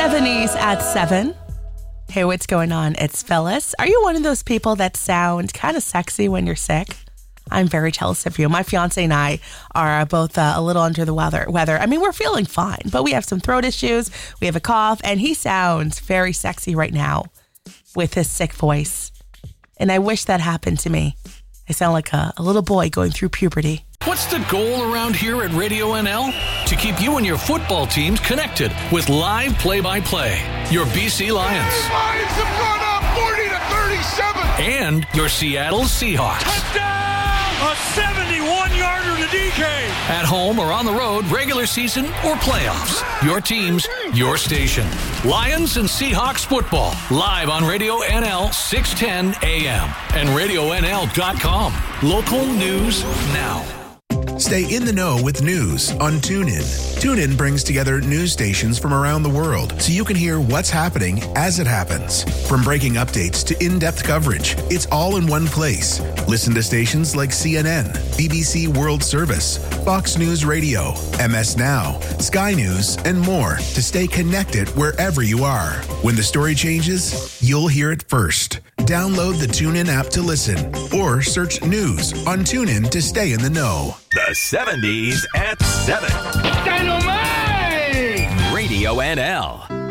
70s at 7. Hey, what's going on? It's Phyllis. Are you one of those people that sound kind of sexy when you're sick? I'm very jealous of you. My fiance and I are both a little under the weather. I mean, we're feeling fine, but we have some throat issues. We have a cough, and he sounds very sexy right now with his sick voice. And I wish that happened to me. I sound like a little boy going through puberty. What's the goal around here at Radio NL? To keep you and your football teams connected with live play-by-play. Your BC Lions. Lions have gone up 40-37. And your Seattle Seahawks. Touchdown! A 71-yarder to DK. At home or on the road, regular season or playoffs. Your teams, your station. Lions and Seahawks football. Live on Radio NL 610 AM and RadioNL.com. Local news now. Stay in the know with news on TuneIn. TuneIn brings together news stations from around the world so you can hear what's happening as it happens. From breaking updates to in-depth coverage, it's all in one place. Listen to stations like CNN, BBC World Service, Fox News Radio, MS Now, Sky News, and more to stay connected wherever you are. When the story changes, you'll hear it first. Download the TuneIn app to listen or search news on TuneIn to stay in the know. The 70s at 7. Dynamite! Radio NL.